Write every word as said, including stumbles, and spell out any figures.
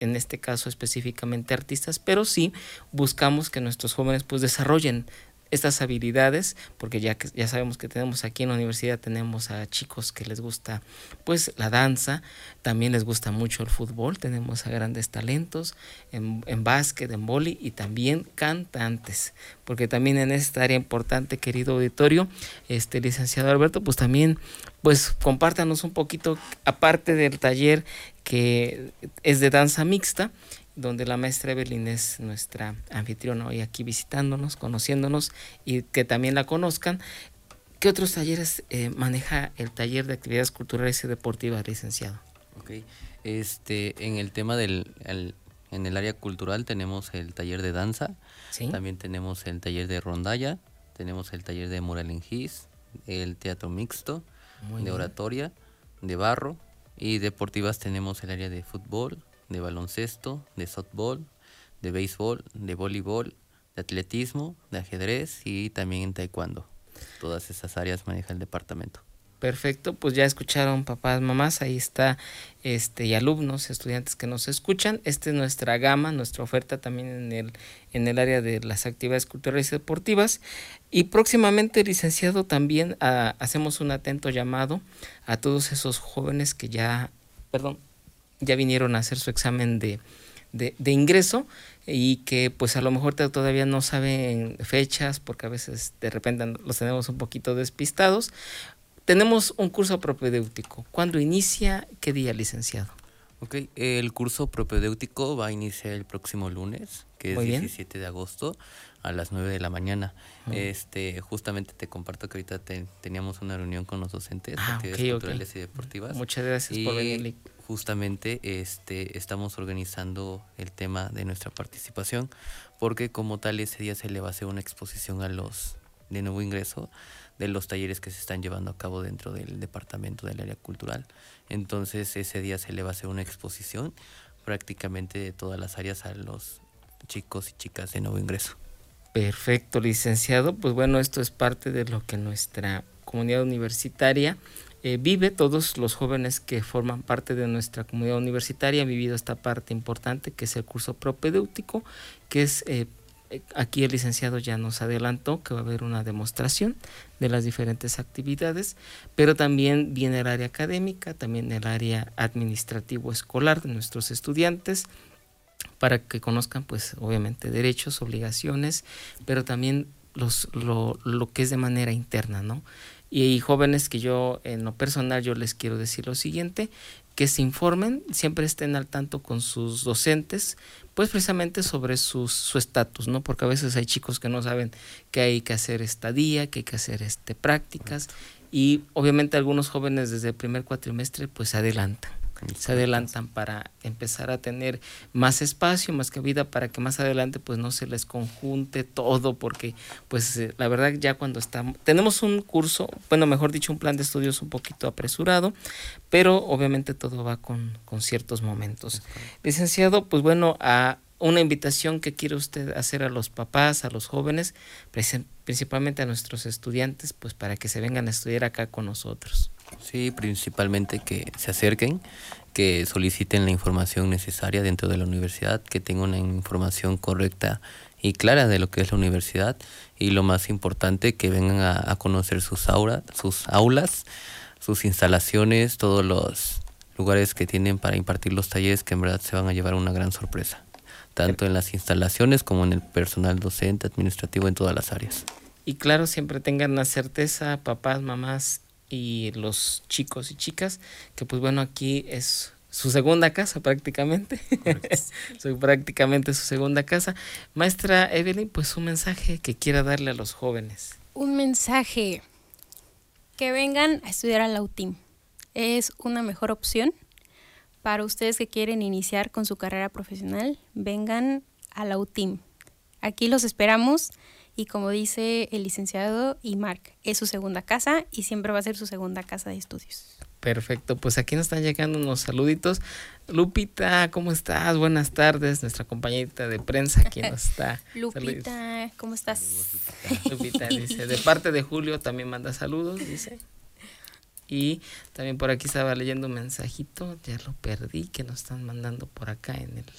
en este caso específicamente artistas, pero sí buscamos que nuestros jóvenes pues desarrollen estas habilidades, porque ya que ya sabemos que tenemos aquí en la universidad, tenemos a chicos que les gusta pues la danza, también les gusta mucho el fútbol, tenemos a grandes talentos en, en básquet, en vóley y también cantantes, porque también en esta área importante, querido auditorio, este licenciado Alberto, pues también pues compártanos un poquito, aparte del taller que es de danza mixta, donde la maestra Evelyn es nuestra anfitriona hoy aquí visitándonos, conociéndonos y que también la conozcan. ¿Qué otros talleres eh, maneja el taller de actividades culturales y deportivas, licenciado? Ok, este, en el tema del, el, en el área cultural tenemos el taller de danza, ¿Sí? También tenemos el taller de rondalla, tenemos el taller de mural en gis, el teatro mixto, Muy de bien. oratoria, de barro, y deportivas tenemos el área de fútbol, de baloncesto, de softball, de béisbol, de voleibol, de atletismo, de ajedrez y también en taekwondo. Todas esas áreas maneja el departamento. Perfecto, pues ya escucharon papás, mamás, ahí está, este, y alumnos, estudiantes que nos escuchan. Esta es nuestra gama, nuestra oferta también en el, en el área de las actividades culturales y deportivas. Y próximamente, licenciado, también a, hacemos un atento llamado a todos esos jóvenes que ya, perdón, ya vinieron a hacer su examen de, de, de ingreso y que pues a lo mejor todavía no saben fechas porque a veces de repente los tenemos un poquito despistados. Tenemos un curso propedéutico. ¿Cuándo inicia? ¿Qué día, licenciado? Ok, el curso propedéutico va a iniciar el próximo lunes, que es Muy bien. diecisiete de agosto a las nueve de la mañana. Mm. Este, justamente te comparto que ahorita te, teníamos una reunión con los docentes de Ah, actividades ok, culturales ok. y deportivas. Muchas gracias y por venir. justamente este, estamos organizando el tema de nuestra participación, porque como tal ese día se le va a hacer una exposición a los de nuevo ingreso de los talleres que se están llevando a cabo dentro del departamento del área cultural. Entonces ese día se le va a hacer una exposición prácticamente de todas las áreas a los chicos y chicas de nuevo ingreso. Perfecto, licenciado. Pues bueno, esto es parte de lo que nuestra comunidad universitaria eh, vive. Todos los jóvenes que forman parte de nuestra comunidad universitaria han vivido esta parte importante que es el curso propedéutico, que es eh, aquí el licenciado ya nos adelantó que va a haber una demostración de las diferentes actividades, pero también viene el área académica, también el área administrativo escolar de nuestros estudiantes, para que conozcan pues obviamente derechos, obligaciones, pero también los, lo, lo que es de manera interna, ¿no? Y, y jóvenes que yo en lo personal yo les quiero decir lo siguiente, que se informen, siempre estén al tanto con sus docentes, pues precisamente sobre sus, su estatus, ¿no? Porque a veces hay chicos que no saben que hay que hacer estadía, que hay que hacer este, prácticas, y obviamente algunos jóvenes desde el primer cuatrimestre pues se adelantan. se adelantan para empezar a tener más espacio, más cabida, para que más adelante pues no se les conjunte todo, porque pues eh, la verdad ya cuando estamos, tenemos un curso, bueno mejor dicho un plan de estudios un poquito apresurado, pero obviamente todo va con, con ciertos momentos. Licenciado, pues bueno, a una invitación que quiere usted hacer a los papás, a los jóvenes, principalmente a nuestros estudiantes, pues para que se vengan a estudiar acá con nosotros. Sí, principalmente que se acerquen, que soliciten la información necesaria dentro de la universidad, que tengan una información correcta y clara de lo que es la universidad, y lo más importante, que vengan a, a conocer sus, aura, sus aulas, sus instalaciones, todos los lugares que tienen para impartir los talleres, que en verdad se van a llevar una gran sorpresa, tanto en las instalaciones como en el personal docente, administrativo, en todas las áreas. Y claro, siempre tengan la certeza, papás, mamás y los chicos y chicas, que pues bueno, aquí es su segunda casa prácticamente, soy prácticamente su segunda casa. Maestra Evelyn, pues un mensaje que quiera darle a los jóvenes. Un mensaje, que vengan a estudiar a la U T I M, es una mejor opción para ustedes que quieren iniciar con su carrera profesional. Vengan a la U T I M, aquí los esperamos. Y como dice el licenciado y Marc, es su segunda casa y siempre va a ser su segunda casa de estudios. Perfecto, pues aquí nos están llegando unos saluditos. Lupita, ¿cómo estás? Buenas tardes, nuestra compañerita de prensa aquí nos está. Lupita, saludos. ¿Cómo estás? Saludos, Lupita. Lupita dice, de parte de Julio también manda saludos, dice. Y también por aquí estaba leyendo un mensajito, ya lo perdí, que nos están mandando por acá en el